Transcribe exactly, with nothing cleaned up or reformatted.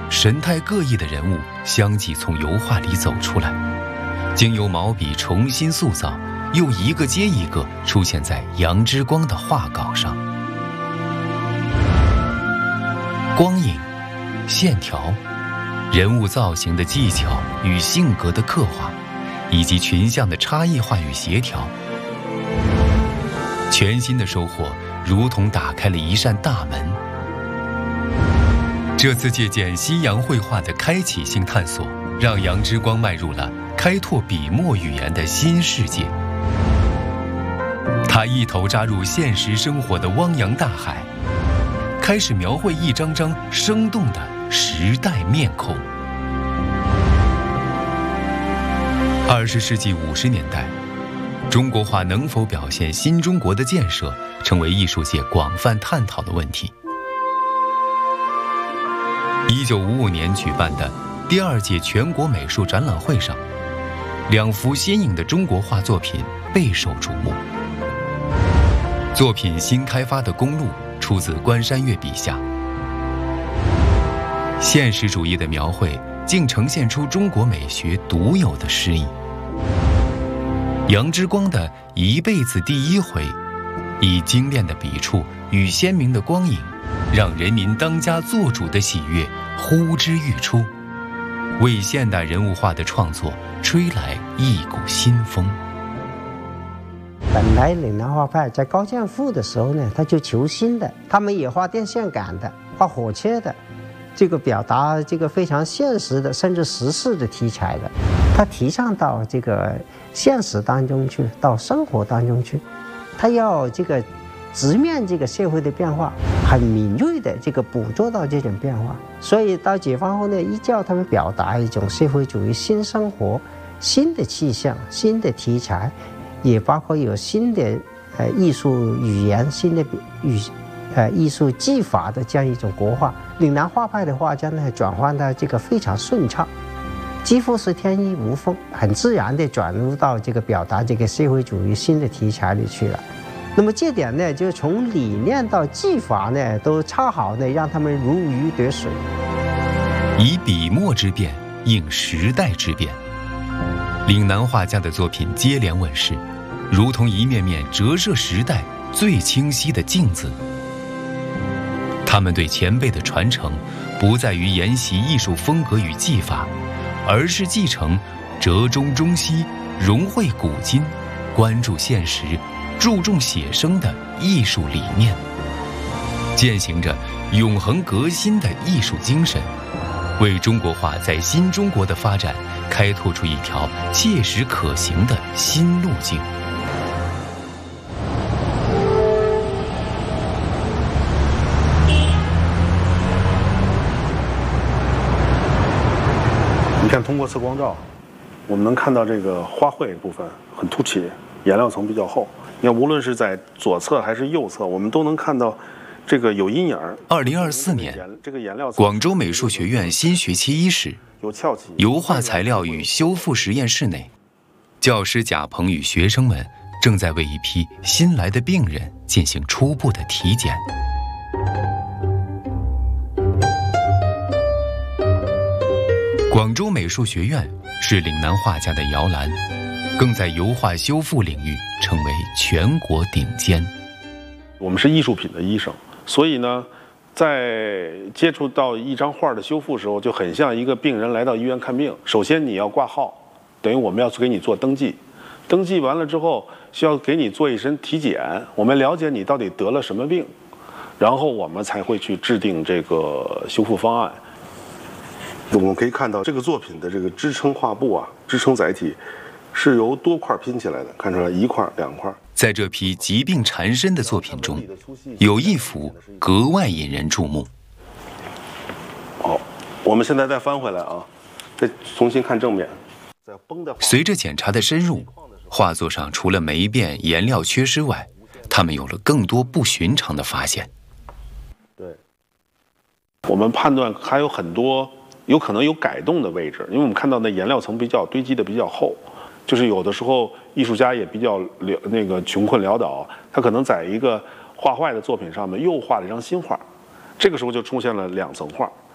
神态各异的人物相继从油画里走出来，经由毛笔重新塑造，又一个接一个出现在杨之光的画稿上。光影、线条、人物造型的技巧与性格的刻画，以及群像的差异化与协调，全新的收获如同打开了一扇大门。这次借鉴西洋绘画的开启性探索，让杨之光迈入了开拓笔墨语言的新世界。他一头扎入现实生活的汪洋大海，开始描绘一张张生动的时代面孔。二十世纪五十年代，中国画能否表现新中国的建设，成为艺术界广泛探讨的问题。一九五五年举办的第二届全国美术展览会上，两幅新颖的中国画作品备受瞩目。作品新开发的公路出自关山月笔下，现实主义的描绘竟呈现出中国美学独有的诗意。杨之光的一辈子第一回，以精炼的笔触与鲜明的光影，让人民当家作主的喜悦呼之欲出，为现代人物画的创作吹来一股新风。 本来岭南画派在高剑父的时候呢，他就求新的，他们也画电线杆的，画火车的，这个表达这个非常现实的，甚至时事的题材的，他提倡到这个现实当中去，到生活当中去，他要这个直面这个社会的变化，很敏锐的这个捕捉到这种变化。所以到解放后呢，依教他们表达一种社会主义新生活、新的气象、新的题材，也包括有新的呃艺术语言、新的语呃艺术技法的这样一种国画。岭南画派的画家呢，转换到这个非常顺畅，几乎是天衣无缝，很自然地转入到这个表达这个社会主义新的题材里去了。那么这点呢，就是从理念到技法呢，都恰好呢，让他们如鱼得水。 以笔墨之变应时代之变，岭南画家的作品接连问世，如同一面面折射时代最清晰的镜子。他们对前辈的传承，不在于沿袭艺术风格与技法，而是继承折中中西、融会古今、关注现实、注重写生的艺术理念，践行着永恒革新的艺术精神，为中国画在新中国的发展开拓出一条切实可行的新路径。 你看，通过测光照，我们能看到这个花卉部分很凸起，颜料层比较厚。你看，无论是在左侧还是右侧，我们都能看到这个有阴影。 二零二四年，广州美术学院新学期伊始，油画材料与修复实验室内，教师贾鹏与学生们正在为一批新来的病人进行初步的体检。广州美术学院是岭南画家的摇篮，更在油画修复领域成为全国顶尖。 我们是艺术品的医生，所以呢，在接触到一张画的修复时候，就很像一个病人来到医院看病。首先你要挂号，等于我们要给你做登记，登记完了之后，需要给你做一身体检，我们了解你到底得了什么病，然后我们才会去制定这个修复方案。我们可以看到这个作品的这个支撑画布啊，支撑载体是由多块拼起来的，看出来一块两块。 在这批疾病缠身的作品中，有一幅格外引人注目。 好，我们现在再翻回来啊，再重新看正面。 随着检查的深入，画作上除了霉变、颜料缺失外，他们有了更多不寻常的发现。 对，我们判断还有很多有可能有改动的位置，因为我们看到那颜料层比较堆积的比较厚，就是有的时候艺术家也比较那个穷困潦倒，他可能在一个画坏的作品上面又画了一张新画，这个时候就出现了两层画。